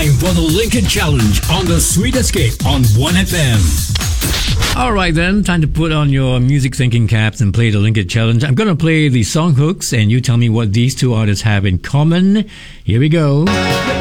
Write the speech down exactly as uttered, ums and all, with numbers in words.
time for the Linkage Challenge on the Sweet Escape on one F M. Alright then, time to put on your music thinking caps and play the Linkage Challenge. I'm going to play the song hooks and you tell me what these two artists have in common. Here we go.